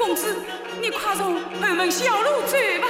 公子，你快从后门小路走吧。